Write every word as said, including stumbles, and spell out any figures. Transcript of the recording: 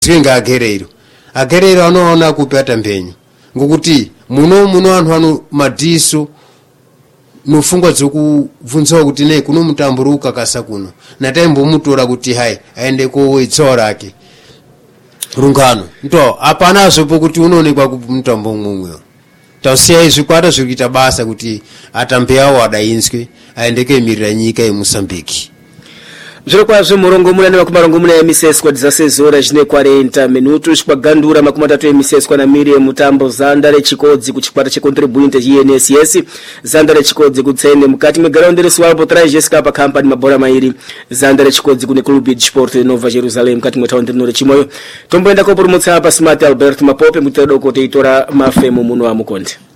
twenga agerero agerero anoona kupata mpenyu ngokuti muno muno anhu ano madiso nofungwa dzokubvunzawo kuti ne kuno mutamburuka kasa kuno nataimbo mutora kuti hai aende kowetsora ake rungano ndo apana zopo kuti unoonekwa kumutambo mumwe tausiya izvi kwata zviri kuita basa kuti atambe awo adainzwe aendeke imirira nyika yeMozambique. Zviro kwazvo murongo muna nemakumarongo muna emiseswa dzasezora zvine quarenta minutos kwagandura makumi matatu emiseswa na miri mutambo zanda rechikodzi kuchikwata checontribuinte E N S S zanda rechikodzi kutsene mukati meground reswapo trai Jessica pa company mabora mairi zanda rechikodzi kune Club de Sport Nova Jerusalem mukati mwetaundi rino rechimoyo tomboenda kopurumutsa pa Smart Albert Mapope mutedoko teitora mafemo muno amukonde.